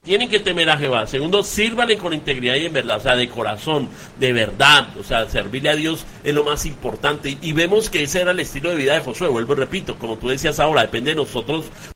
Tienen que temer a Jehová. Segundo, sírvale con integridad y en verdad, o sea, de corazón, de verdad. O sea, servirle a Dios es lo más importante. Y vemos que ese era el estilo de vida de Josué. Vuelvo y repito, como tú decías ahora, depende de nosotros